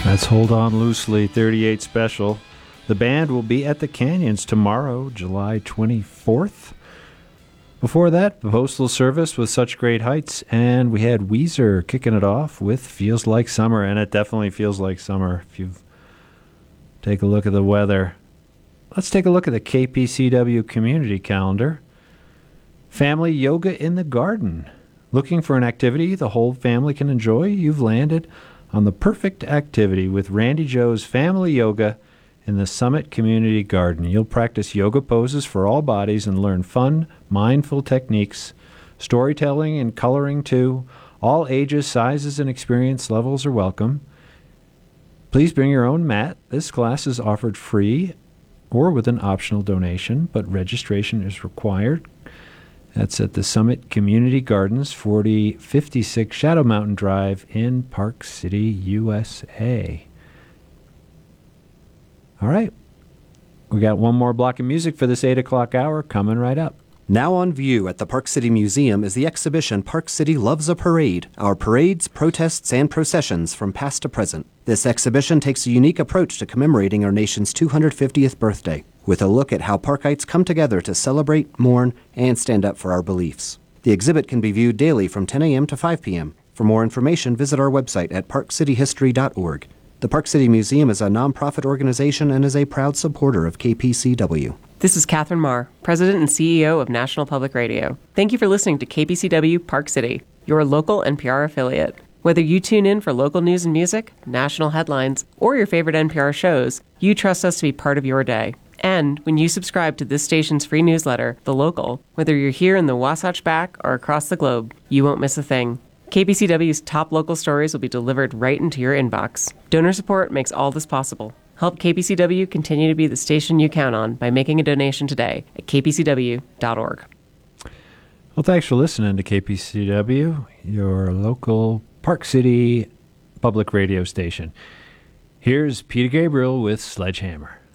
That's Hold On Loosely 38 Special. The band will be at the Canyons tomorrow, July 24th. Before that, the Postal Service with Such Great Heights, and we had Weezer kicking it off with Feels Like Summer, and it definitely feels like summer if you take a look at the weather. Let's take a look at the KPCW community calendar. Family Yoga in the Garden. Looking for an activity the whole family can enjoy? You've landed on the perfect activity with Randy Joe's Family Yoga in the Summit Community Garden. You'll practice yoga poses for all bodies and learn fun, mindful techniques, storytelling and coloring too. All ages, sizes, and experience levels are welcome. Please bring your own mat. This class is offered free or with an optional donation, but registration is required. That's at the Summit Community Gardens, 4056 Shadow Mountain Drive in Park City, USA. All right. We got one more block of music for this 8 o'clock hour coming right up. Now on view at the Park City Museum is the exhibition Park City Loves a Parade, our parades, protests, and processions from past to present. This exhibition takes a unique approach to commemorating our nation's 250th birthday, with a look at how Parkites come together to celebrate, mourn, and stand up for our beliefs. The exhibit can be viewed daily from 10 a.m. to 5 p.m. For more information, visit our website at parkcityhistory.org. The Park City Museum is a nonprofit organization and is a proud supporter of KPCW. This is Catherine Marr, President and CEO of National Public Radio. Thank you for listening to KPCW Park City, your local NPR affiliate. Whether you tune in for local news and music, national headlines, or your favorite NPR shows, you trust us to be part of your day. And when you subscribe to this station's free newsletter, The Local, whether you're here in the Wasatch Back or across the globe, you won't miss a thing. KPCW's top local stories will be delivered right into your inbox. Donor support makes all this possible. Help KPCW continue to be the station you count on by making a donation today at kpcw.org. Well, thanks for listening to KPCW, your local Park City public radio station. Here's Peter Gabriel with Sledgehammer.